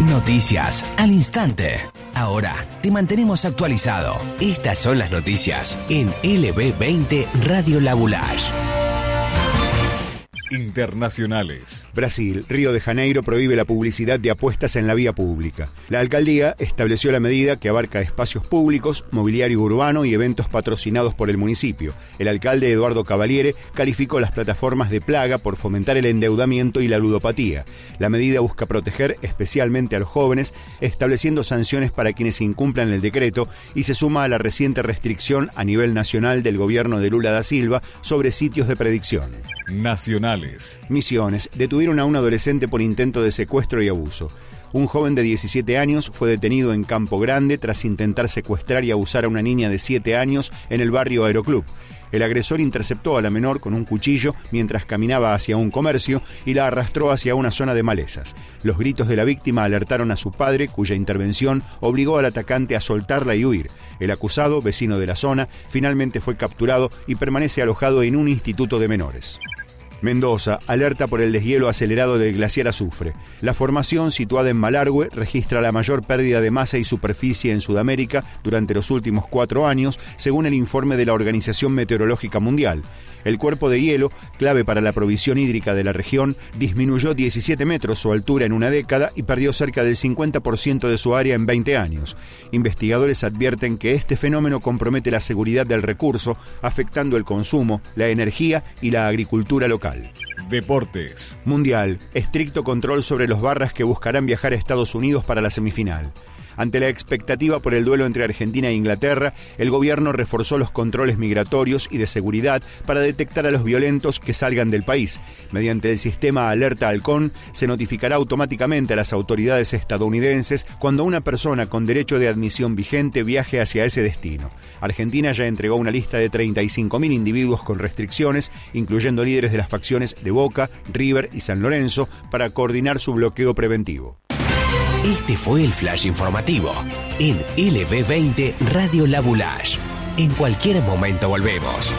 Noticias al instante. Ahora te mantenemos actualizado. Estas son las noticias en LB20 Radio La Boulage. Internacionales. Brasil, Río de Janeiro prohíbe la publicidad de apuestas en la vía pública. La alcaldía estableció la medida que abarca espacios públicos, mobiliario urbano y eventos patrocinados por el municipio. El alcalde Eduardo Cavaliere calificó las plataformas de plaga por fomentar el endeudamiento y la ludopatía. La medida busca proteger especialmente a los jóvenes, estableciendo sanciones para quienes incumplan el decreto y se suma a la reciente restricción a nivel nacional del gobierno de Lula da Silva sobre sitios de predicción. Nacionales. Misiones detuvieron a un adolescente por intento de secuestro y abuso. Un joven de 17 años fue detenido en Campo Grande tras intentar secuestrar y abusar a una niña de 7 años en el barrio Aeroclub. El agresor interceptó a la menor con un cuchillo mientras caminaba hacia un comercio y la arrastró hacia una zona de malezas. Los gritos de la víctima alertaron a su padre, cuya intervención obligó al atacante a soltarla y huir. El acusado, vecino de la zona, finalmente fue capturado y permanece alojado en un instituto de menores. Mendoza alerta por el deshielo acelerado del glaciar Azufre. La formación, situada en Malargüe, registra la mayor pérdida de masa y superficie en Sudamérica durante los últimos 4 años, según el informe de la Organización Meteorológica Mundial. El cuerpo de hielo, clave para la provisión hídrica de la región, disminuyó 17 metros su altura en una década y perdió cerca del 50% de su área en 20 años. Investigadores advierten que este fenómeno compromete la seguridad del recurso, afectando el consumo, la energía y la agricultura local. Deportes. Mundial. Estricto control sobre los barras que buscarán viajar a Estados Unidos para la semifinal. Ante la expectativa por el duelo entre Argentina e Inglaterra, el gobierno reforzó los controles migratorios y de seguridad para detectar a los violentos que salgan del país. Mediante el sistema Alerta Halcón, se notificará automáticamente a las autoridades estadounidenses cuando una persona con derecho de admisión vigente viaje hacia ese destino. Argentina ya entregó una lista de 35.000 individuos con restricciones, incluyendo líderes de las facciones de Boca, River y San Lorenzo, para coordinar su bloqueo preventivo. Este fue el flash informativo en LB20 Radio La Boulage. En cualquier momento volvemos.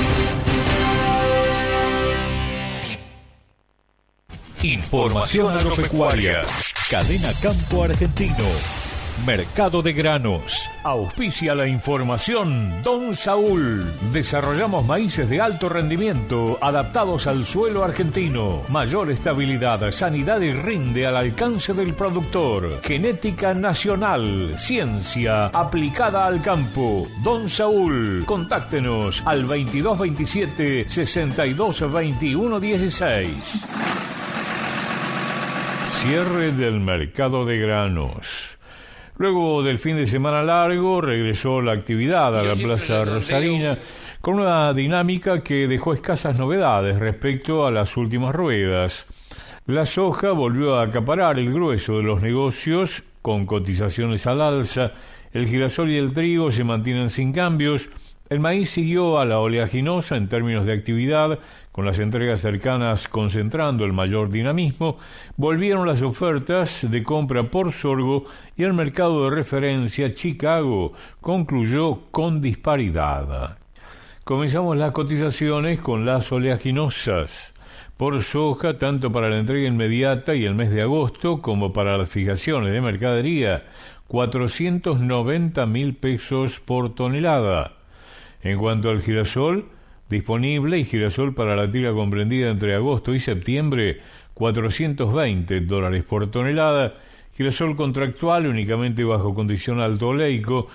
Información agropecuaria. Cadena Campo Argentino. Mercado de granos. Auspicia la información Don Saúl. Desarrollamos maíces de alto rendimiento adaptados al suelo argentino. Mayor estabilidad, sanidad y rinde al alcance del productor. Genética nacional. Ciencia aplicada al campo. Don Saúl. Contáctenos al 2227 62 21 16. Cierre del mercado de granos. Luego del fin de semana largo, regresó la actividad a la Plaza Rosarina con una dinámica que dejó escasas novedades respecto a las últimas ruedas. La soja volvió a acaparar el grueso de los negocios con cotizaciones al alza, el girasol y el trigo se mantienen sin cambios, el maíz siguió a la oleaginosa en términos de actividad, con las entregas cercanas concentrando el mayor dinamismo, volvieron las ofertas de compra por sorgo y el mercado de referencia Chicago concluyó con disparidad. Comenzamos las cotizaciones con las oleaginosas. Por soja, tanto para la entrega inmediata y el mes de agosto como para las fijaciones de mercadería, 490.000 pesos por tonelada. En cuanto al girasol, disponible y girasol para la tira comprendida entre agosto y septiembre, $420 por tonelada, girasol contractual únicamente bajo condición alto oleico,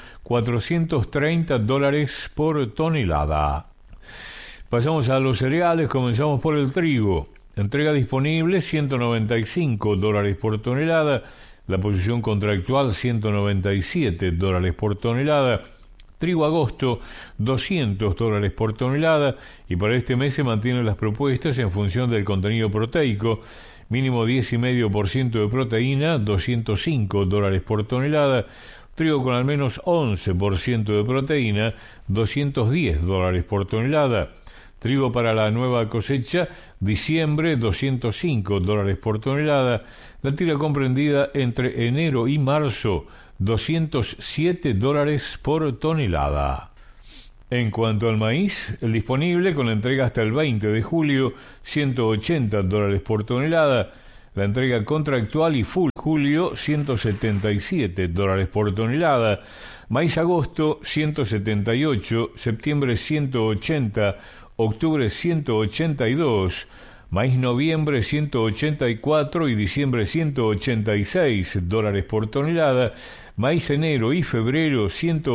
$430 por tonelada. Pasamos a los cereales, comenzamos por el trigo. Entrega disponible, $195 por tonelada, la posición contractual, $197 por tonelada. Trigo agosto, $200 por tonelada, y para este mes se mantienen las propuestas en función del contenido proteico, mínimo 10,5% de proteína, $205 por tonelada, trigo con al menos 11% de proteína, $210 por tonelada, trigo para la nueva cosecha, diciembre, $205 por tonelada, la tira comprendida entre enero y marzo, $207 por tonelada. En cuanto al maíz, el disponible con entrega hasta el 20 de julio, $180 por tonelada, La entrega contractual y full julio, $177 por tonelada. Maíz agosto, 178, septiembre 180, octubre 182, maíz noviembre 184 y diciembre $186 por tonelada. Maíz enero y febrero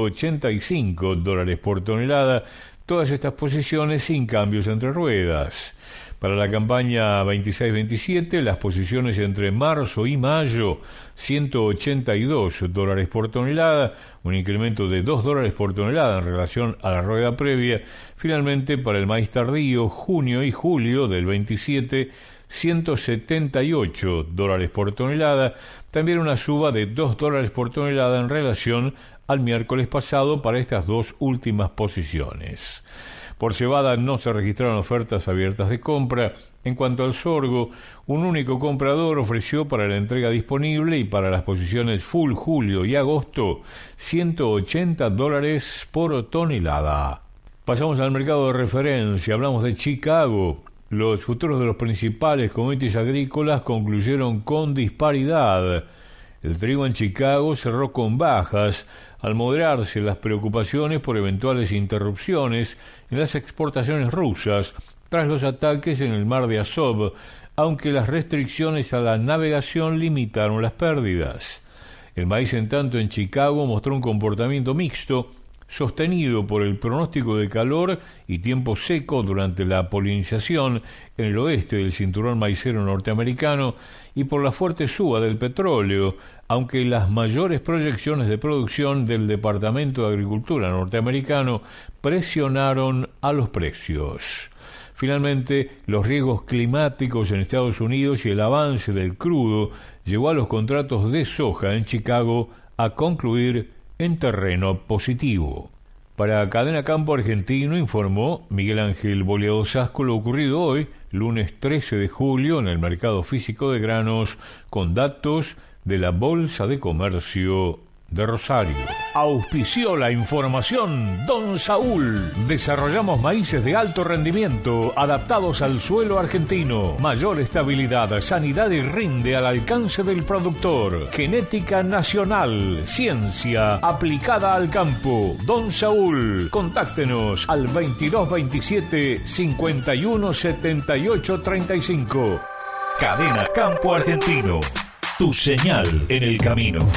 $185 por tonelada. Todas estas posiciones sin cambios entre ruedas. Para la campaña 26-27, las posiciones entre marzo y mayo, $182 por tonelada, un incremento de $2 por tonelada en relación a la rueda previa. Finalmente, para el maíz tardío, junio y julio del 27, $178 por tonelada, también una suba de $2 por tonelada en relación al miércoles pasado para estas dos últimas posiciones. Por cebada no se registraron ofertas abiertas de compra. En cuanto al sorgo, un único comprador ofreció para la entrega disponible y para las posiciones full julio y agosto $180 por tonelada. Pasamos al mercado de referencia. Hablamos de Chicago. Los futuros de los principales commodities agrícolas concluyeron con disparidad. El trigo en Chicago cerró con bajas al moderarse las preocupaciones por eventuales interrupciones en las exportaciones rusas tras los ataques en el mar de Azov, aunque las restricciones a la navegación limitaron las pérdidas. El maíz, en tanto, en Chicago mostró un comportamiento mixto, sostenido por el pronóstico de calor y tiempo seco durante la polinización en el oeste del cinturón maicero norteamericano y por la fuerte suba del petróleo, aunque las mayores proyecciones de producción del Departamento de Agricultura norteamericano presionaron a los precios. Finalmente, los riesgos climáticos en Estados Unidos y el avance del crudo llevó a los contratos de soja en Chicago a concluir en terreno positivo. Para Cadena Campo Argentino informó Miguel Ángel Boleado Sasco lo ocurrido hoy, lunes 13 de julio, en el mercado físico de granos, con datos de la Bolsa de Comercio de Rosario. Auspició la información Don Saúl. Desarrollamos maíces de alto rendimiento adaptados al suelo argentino. Mayor estabilidad, sanidad y rinde al alcance del productor. Genética nacional, ciencia aplicada al campo. Don Saúl. Contáctenos al 2227 51 78 35. Cadena Campo Argentino. Tu señal en el camino.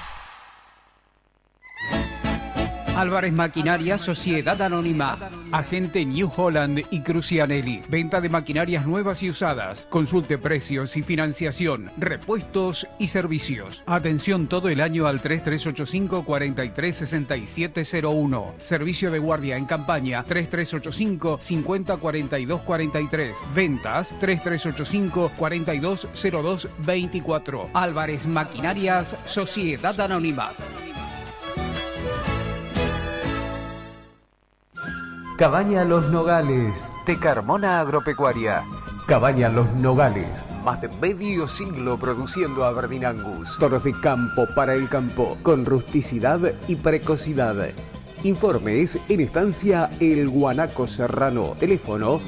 Álvarez Maquinaria, Sociedad Anónima, agente New Holland y Crucianelli. Venta de maquinarias nuevas y usadas. Consulte precios y financiación, repuestos y servicios. Atención todo el año al 3385-436701. Servicio de guardia en campaña 3385-504243. Ventas 3385-420224. Álvarez Maquinarias, Sociedad Anónima. Cabaña Los Nogales, de Carmona Agropecuaria. Cabaña Los Nogales, más de medio siglo produciendo Aberdeen Angus. Toros de campo para el campo, con rusticidad y precocidad. Informes en estancia El Guanaco Serrano. Teléfono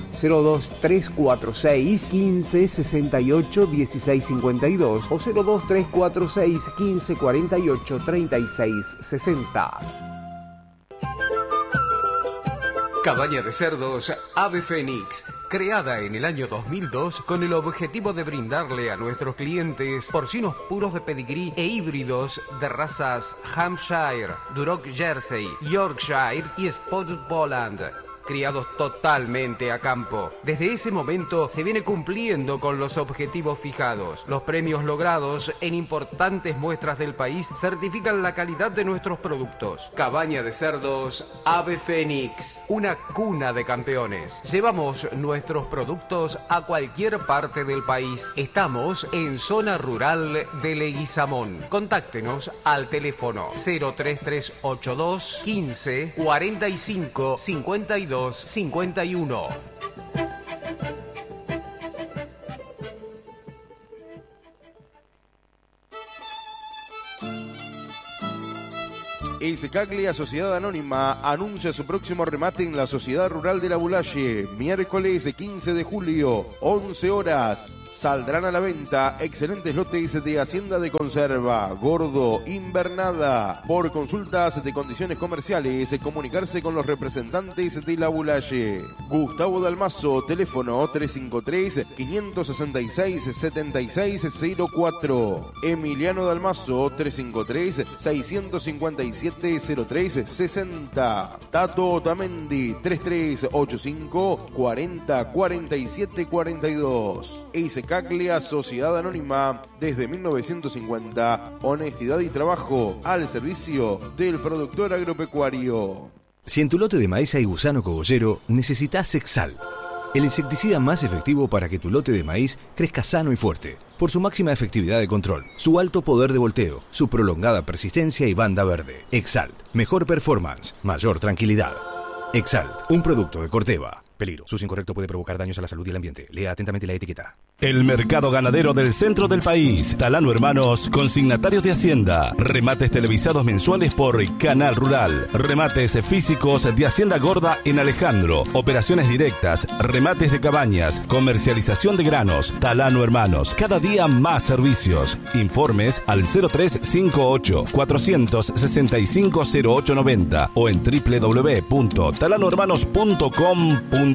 02346 1568 1652 o 02346 1548 3660. Cabaña de cerdos Ave Fénix, creada en el año 2002 con el objetivo de brindarle a nuestros clientes porcinos puros de pedigrí e híbridos de razas Hampshire, Duroc Jersey, Yorkshire y Spotted Poland, criados totalmente a campo. Desde ese momento se viene cumpliendo con los objetivos fijados. Los premios logrados en importantes muestras del país certifican la calidad de nuestros productos. Cabaña de cerdos Ave Fénix, una cuna de campeones. Llevamos nuestros productos a cualquier parte del país. Estamos en zona rural de Leguizamón. Contáctenos al teléfono 03382 15 45 52 51. El Secaglia Sociedad Anónima anuncia su próximo remate en la Sociedad Rural de La Bulaye, miércoles 15 de julio, 11 horas. Saldrán a la venta excelentes lotes de hacienda de conserva, gordo, invernada. Por consultas de condiciones comerciales, comunicarse con los representantes de La Boulaye. Gustavo Dalmazo, teléfono 353-566-7604. Emiliano Dalmazo, 353-657-0360. Tato Otamendi, 3385-404742. Caglia, Sociedad Anónima, desde 1950, honestidad y trabajo al servicio del productor agropecuario. Si en tu lote de maíz hay gusano cogollero, necesitas Exalt, el insecticida más efectivo para que tu lote de maíz crezca sano y fuerte, por su máxima efectividad de control, su alto poder de volteo, su prolongada persistencia y banda verde. Exalt, mejor performance, mayor tranquilidad. Exalt, un producto de Corteva. Peligro. Su uso incorrecto puede provocar daños a la salud y el ambiente. Lea atentamente la etiqueta. El mercado ganadero del centro del país. Talano Hermanos, consignatarios de Hacienda. Remates televisados mensuales por Canal Rural. Remates físicos de Hacienda Gorda en Alejandro. Operaciones directas. Remates de cabañas. Comercialización de granos. Talano Hermanos. Cada día más servicios. Informes al 0358 465 0890 o en www.talanohermanos.com.ar.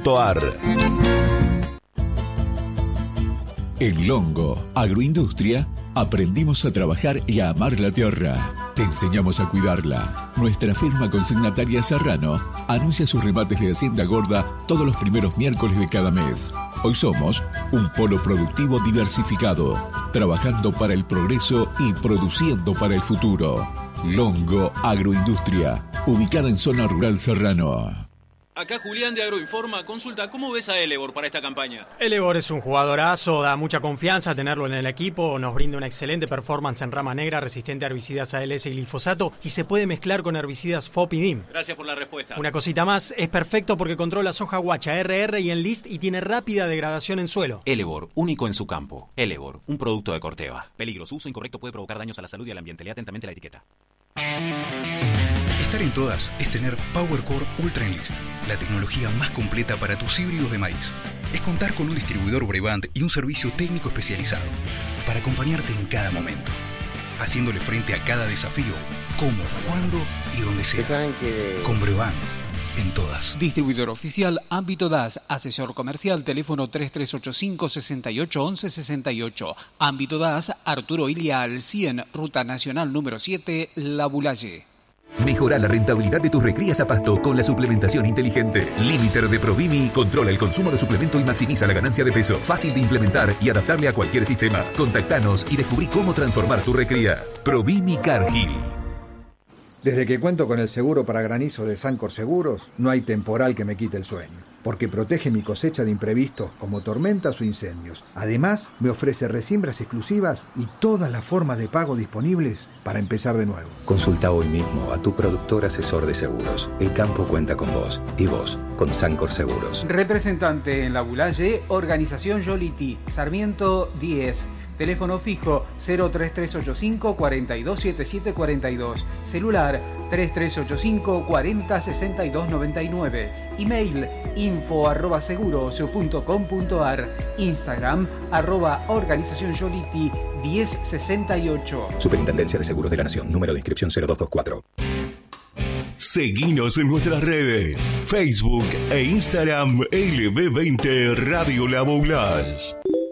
En Longo Agroindustria aprendimos a trabajar y a amar la tierra. Te enseñamos a cuidarla. Nuestra firma consignataria Serrano anuncia sus remates de Hacienda Gorda todos los primeros miércoles de cada mes. Hoy somos un polo productivo diversificado, trabajando para el progreso y produciendo para el futuro. Longo Agroindustria, ubicada en zona rural Serrano. Acá Julián de Agroinforma. Consulta, ¿cómo ves a Elevor para esta campaña? Elevor es un jugadorazo, da mucha confianza tenerlo en el equipo, nos brinda una excelente performance en rama negra, resistente a herbicidas ALS y glifosato y se puede mezclar con herbicidas FOP y DIM. Gracias por la respuesta. Una cosita más, es perfecto porque controla soja guacha, RR y Enlist y tiene rápida degradación en suelo. Elevor, único en su campo. Elevor, un producto de Corteva. Peligro, su uso incorrecto puede provocar daños a la salud y al ambiente. Lea atentamente la etiqueta. Estar en todas es tener PowerCore Ultra Enlist, la tecnología más completa para tus híbridos de maíz. Es contar con un distribuidor Brevant y un servicio técnico especializado para acompañarte en cada momento, haciéndole frente a cada desafío, como, cuándo y donde sea. Con Brevant, en todas. Distribuidor oficial Ámbito DAS, asesor comercial, teléfono 3385-681168. Ámbito DAS, Arturo Ilia al 100, Ruta Nacional número 7, La Boulaye. Mejora la rentabilidad de tus recrías a pasto con la suplementación inteligente. Limiter de Provimi controla el consumo de suplemento y maximiza la ganancia de peso. Fácil de implementar y adaptable a cualquier sistema. Contactanos y descubrí cómo transformar tu recría. Provimi Cargill. Desde que cuento con el seguro para granizo de Sancor Seguros, no hay temporal que me quite el sueño, porque protege mi cosecha de imprevistos como tormentas o incendios. Además, me ofrece resiembras exclusivas y todas las formas de pago disponibles para empezar de nuevo. Consulta hoy mismo a tu productor asesor de seguros. El campo cuenta con vos y vos con Sancor Seguros. Representante en La Boulaye, Organización Yoliti, Sarmiento 10. Teléfono fijo 03385 427742. Celular 3385 406299. Email info@seguros.com.ar. Instagram @organización Yoliti 1068. Superintendencia de Seguros de la Nación. Número de inscripción 0224. Seguinos en nuestras redes, Facebook e Instagram LB20 Radio La Boulaye.